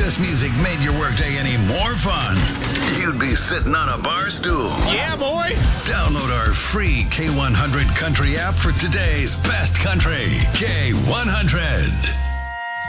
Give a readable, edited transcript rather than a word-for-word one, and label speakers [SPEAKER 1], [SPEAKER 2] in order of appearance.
[SPEAKER 1] this music made your workday any more fun, you'd be sitting on a bar stool.
[SPEAKER 2] Yeah, boy.
[SPEAKER 1] Download our free K100 Country app for today's best country. K100.